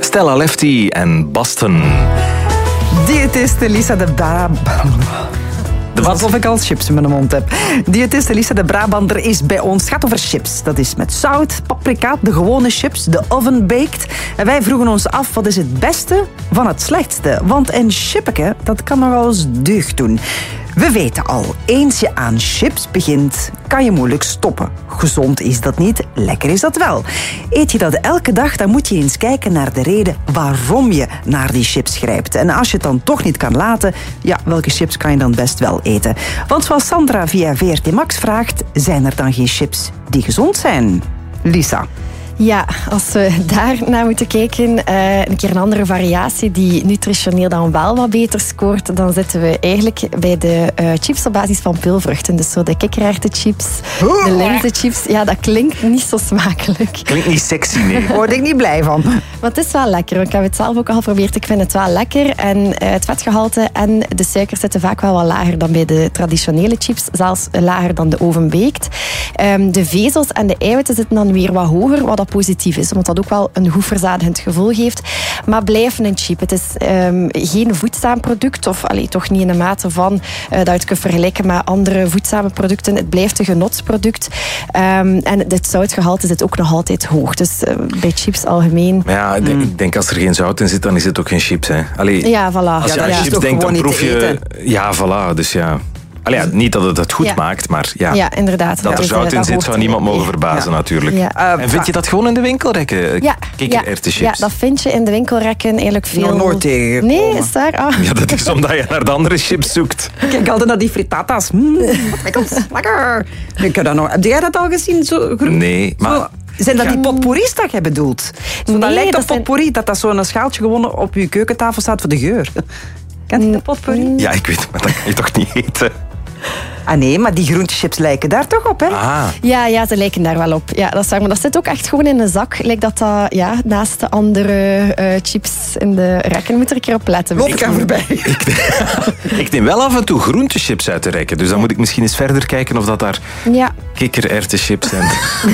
Stella Lefty en Boston. Diëtiste Lisa de Alsof ik al chips in mijn mond heb. Diëtiste Lisa de Brabander is bij ons. Het gaat over chips. Dat is met zout, paprika, de gewone chips, de oven-baked. En wij vroegen ons af, wat is het beste van het slechtste? Want een chippeke, dat kan nogal eens deugd doen. We weten al, eens je aan chips begint, kan je moeilijk stoppen. Gezond is dat niet, lekker is dat wel. Eet je dat elke dag, dan moet je eens kijken naar de reden waarom je naar die chips grijpt. En als je het dan toch niet kan laten, ja, welke chips kan je dan best wel eten? Want zoals Sandra via VRT Max vraagt, zijn er dan geen chips die gezond zijn? Lisa. Ja, als we daar naar moeten kijken, een keer een andere variatie die nutritioneel dan wel wat beter scoort, dan zitten we eigenlijk bij de chips op basis van peulvruchten. Dus zo de kikkererwtenchips, de linzenchips. Ja, dat klinkt niet zo smakelijk. Klinkt niet sexy, nee. Daar word ik niet blij van. Maar het is wel lekker. Want ik heb het zelf ook al geprobeerd. Ik vind het wel lekker. En het vetgehalte en de suiker zitten vaak wel wat lager dan bij de traditionele chips. Zelfs lager dan de oven-baked. De vezels en de eiwitten zitten dan weer wat hoger, wat positief is, omdat dat ook wel een goed verzadigend gevoel geeft. Maar blijven een chip. Het is geen voedzaam product, of toch niet in de mate van dat je het kunt vergelijken met andere voedzame producten. Het blijft een genotsproduct. En het zoutgehalte zit ook nog altijd hoog. Dus bij chips algemeen... Maar ja, ik denk als er geen zout in zit, dan is het ook geen chips. Hè. Allee, ja, voilà. Als je aan chips denkt, dan proef je... Ja, voilà. Dus ja... niet dat het het goed maakt, maar ja. Ja, inderdaad. Dat er zout in zit, zou niemand mogen verbazen natuurlijk. Ja. En vind je dat gewoon in de winkelrekken? Kikkererwtenchips? Ja, dat vind je in de winkelrekken eigenlijk veel... Nog nooit tegengekomen. Nee, is daar? Ah. Ja, dat is omdat je naar de andere chips zoekt. Kijk altijd naar die frittatas. Lekker. Heb jij dat al gezien? Zo groen? Nee, maar... Zo. Zijn dat die potpourris dat jij bedoelt? Dat lijkt op potpourri, dat zo'n schaaltje gewoon op je keukentafel staat voor de geur. Kent je de potpourri? Ja, ik weet, maar dat kan je toch niet eten? Ah nee, maar die groentechips lijken daar toch op, hè? Ah. Ja, ze lijken daar wel op. Ja, dat is waar. Maar dat zit ook echt gewoon in een zak. Lijkt dat naast de andere chips in de rekken. Moet er een keer op letten. Loop ik aan voorbij. Ik neem wel af en toe groentechips uit de rekken. Dus dan moet ik misschien eens verder kijken of dat daar kikkererwtenchips en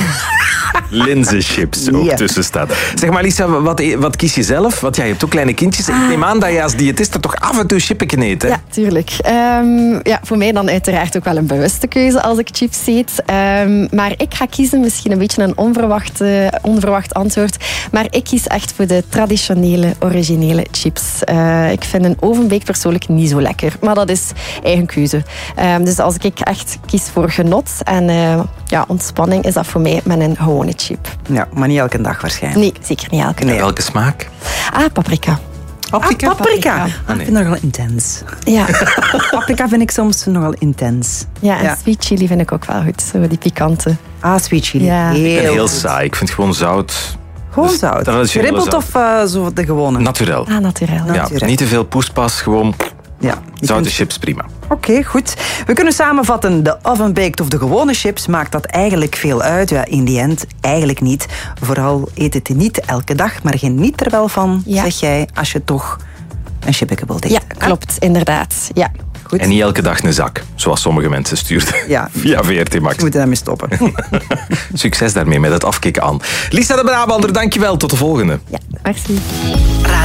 linzenchips ook tussen staat. Zeg maar Lisa, wat kies je zelf? Want jij hebt ook kleine kindjes. Ik neem aan dat je als diëtiste toch af en toe chippen eet, hè? Ja, tuurlijk. Voor mij dan uiteraard ook wel een bewuste keuze als ik chips eet. Maar ik ga kiezen, misschien een beetje een onverwacht antwoord, maar ik kies echt voor de traditionele, originele chips. Ik vind een ovenbake persoonlijk niet zo lekker, maar dat is eigen keuze. Dus als ik echt kies voor genot en ontspanning, is dat voor mij met een gewone chip. Ja, maar niet elke dag waarschijnlijk. Nee, zeker niet elke dag. En welke smaak? Paprika. Paprika. Ik vind dat nogal intens. Ja. Paprika vind ik soms nogal intens. Ja, en sweet chili vind ik ook wel goed. Zo die pikante. Sweet chili. Ja. Ik ben heel saai. Ik vind gewoon zout... Gewoon zout? Geribbeld of zo de gewone? Naturel. Naturel. Ja, niet te veel poespas, gewoon... Ja, zoute chips, prima. Oké, goed. We kunnen samenvatten, de oven-baked of de gewone chips, maakt dat eigenlijk veel uit? Ja, in die end eigenlijk niet. Vooral eet het niet elke dag, maar geniet er wel van, zeg jij, als je toch een chippeke wilt eten. Ja, klopt, inderdaad. Ja. Goed. En niet elke dag een zak, zoals sommige mensen stuurden via VRT Max. We moeten daarmee stoppen. Succes daarmee met het afkicken aan. Lisa de Brabander, dankjewel. Tot de volgende. Ja, merci.